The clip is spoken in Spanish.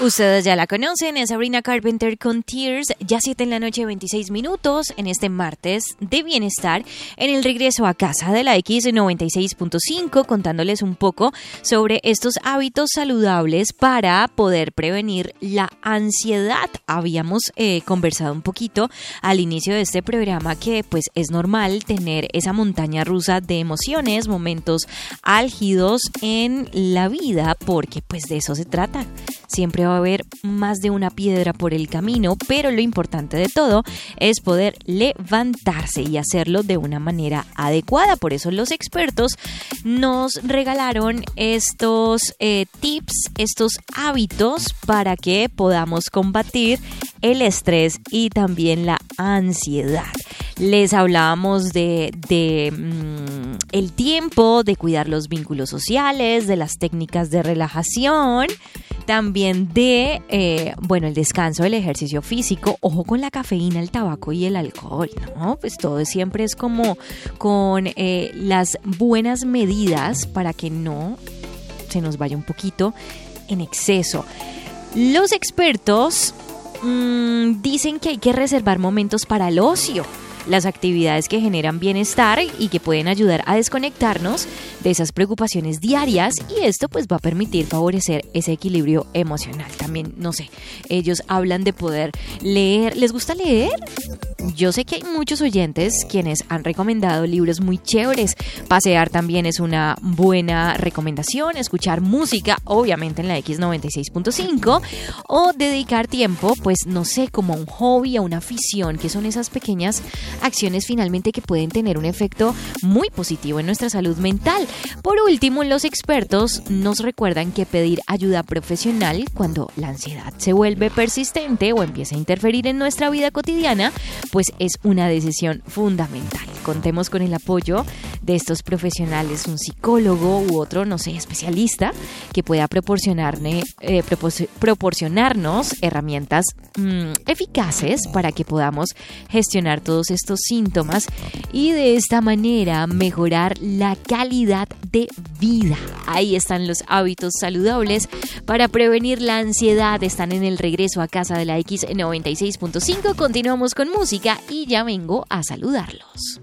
Ustedes ya la conocen, es Sabrina Carpenter con Tears, ya 7 de la noche, 26 minutos, en este martes de bienestar, en el regreso a casa de la X96.5, contándoles un poco sobre estos hábitos saludables para poder prevenir la ansiedad. Habíamos conversado un poquito al inicio de este programa que pues es normal tener esa montaña rusa de emociones, momentos álgidos en la vida, porque pues de eso se trata. Siempre va a haber más de una piedra por el camino, pero lo importante de todo es poder levantarse y hacerlo de una manera adecuada. Por eso los expertos nos regalaron estos tips, estos hábitos para que podamos combatir el estrés y también la ansiedad. Les hablábamos de el tiempo, de cuidar los vínculos sociales, de las técnicas de relajación, también de, el descanso, el ejercicio físico. Ojo con la cafeína, el tabaco y el alcohol, ¿no? Pues todo siempre es como con las buenas medidas para que no se nos vaya un poquito en exceso. Los expertos dicen que hay que reservar momentos para el ocio, las actividades que generan bienestar y que pueden ayudar a desconectarnos de esas preocupaciones diarias, y esto pues va a permitir favorecer ese equilibrio emocional. También, no sé, ellos hablan de poder leer. ¿Les gusta leer? Yo sé que hay muchos oyentes quienes han recomendado libros muy chéveres. Pasear también es una buena recomendación. Escuchar música, obviamente en la X96.5, o dedicar tiempo, pues no sé, como a un hobby, a una afición, que son esas pequeñas acciones finalmente que pueden tener un efecto muy positivo en nuestra salud mental. Por último, los expertos nos recuerdan que pedir ayuda profesional cuando la ansiedad se vuelve persistente o empieza a interferir en nuestra vida cotidiana, pues es una decisión fundamental. Contemos con el apoyo de estos profesionales, un psicólogo u otro, no sé, especialista, que pueda proporcionarnos herramientas eficaces para que podamos gestionar todos estos síntomas y de esta manera mejorar la calidad de vida. Ahí están los hábitos saludables para prevenir la ansiedad. Están en el regreso a casa de la X96.5. Continuamos con música y ya vengo a saludarlos.